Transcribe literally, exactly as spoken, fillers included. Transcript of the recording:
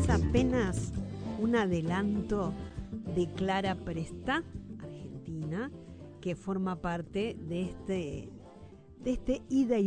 es apenas un adelanto de Clara Presta, argentina, que forma parte de este, de este ida y